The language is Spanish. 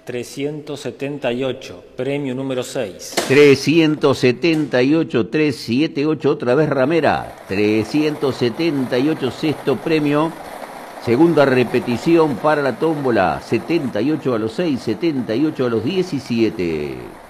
378, premio número 6. 378, 378, otra vez Ramera. 378, sexto premio. Segunda repetición para la tómbola. 78 a los 6, 78 a los 17.